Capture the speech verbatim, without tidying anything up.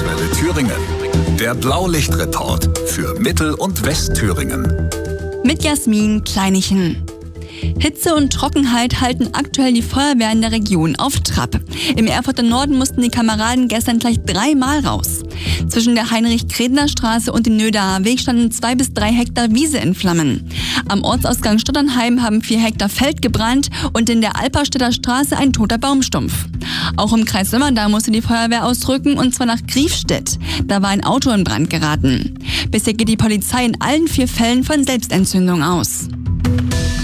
Kurzwelle Thüringen. Der Blaulichtreport für Mittel- und Westthüringen. Mit Jasmin Kleinichen. Hitze und Trockenheit halten aktuell die Feuerwehr in der Region auf Trab. Im Erfurter Norden mussten die Kameraden gestern gleich dreimal raus. Zwischen der Heinrich-Kredner-Straße und dem Nödaer Weg standen zwei bis drei Hektar Wiese in Flammen. Am Ortsausgang Stotternheim haben vier Hektar Feld gebrannt und in der Alperstädter Straße ein toter Baumstumpf. Auch im Kreis Sömmerda musste die Feuerwehr ausrücken, und zwar nach Griefstedt. Da war ein Auto in Brand geraten. Bisher geht die Polizei in allen vier Fällen von Selbstentzündung aus.